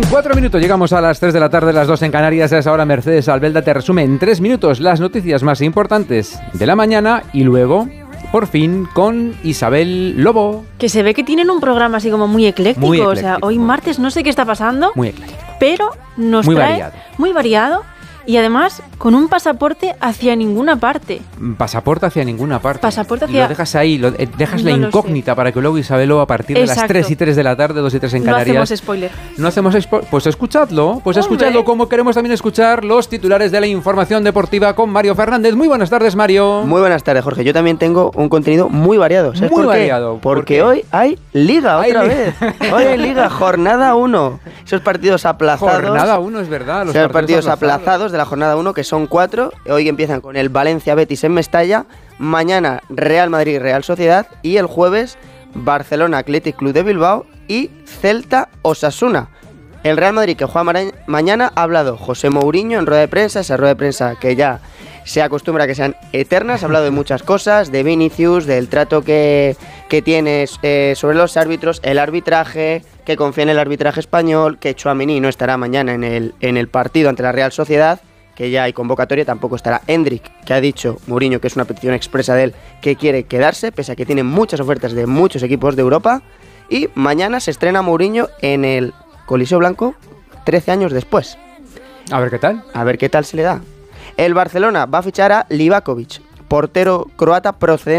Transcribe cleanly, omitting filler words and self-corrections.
4 minutos, llegamos a las 3 de la tarde, las 2 en Canarias. A esa hora Mercedes Albelda te resume en 3 minutos las noticias más importantes de la mañana y luego, por fin, con Isabel Lobo. Que se ve que tienen un programa así como muy ecléctico. O sea, hoy martes no sé qué está pasando. Muy ecléctico. Pero nos trae muy variado. Y además, con un pasaporte hacia ninguna parte. Pasaporte hacia ninguna parte. Pasaporte hacia... Y lo dejas ahí, dejas la incógnita para que luego Isabel, a partir de las 3 y 3 de la tarde, 2 y 3 en Canarias... No hacemos spoiler. No hacemos spoiler. Pues escuchadlo, como queremos también escuchar los titulares de la información deportiva con Mario Fernández. Muy buenas tardes, Mario. Muy buenas tardes, Jorge. Yo también tengo un contenido muy variado. ¿Sabes muy variado. Porque hoy hay Liga otra vez. Hoy hay Liga, jornada 1. Esos partidos aplazados. Jornada 1, es verdad. Los partidos aplazados de la jornada 1, que son 4. Hoy empiezan con el Valencia-Betis en Mestalla. Mañana Real Madrid-Real Sociedad. Y el jueves Barcelona Athletic Club de Bilbao y Celta-Osasuna. El Real Madrid, que juega mañana, ha hablado José Mourinho en rueda de prensa. Esa rueda de prensa que ya se acostumbra a que sean eternas. Ha hablado de muchas cosas, de Vinicius, del trato que tiene sobre los árbitros, el arbitraje, que confía en el arbitraje español, que Tchouaméni no estará mañana en el partido ante la Real Sociedad, que ya hay convocatoria, tampoco estará Endrick, que ha dicho Mourinho que es una petición expresa de él, que quiere quedarse, pese a que tiene muchas ofertas de muchos equipos de Europa. Y mañana se estrena Mourinho en el Coliseo Blanco 13 años después. A ver qué tal. A ver qué tal se le da. El Barcelona va a fichar a Livakovic, portero croata procedente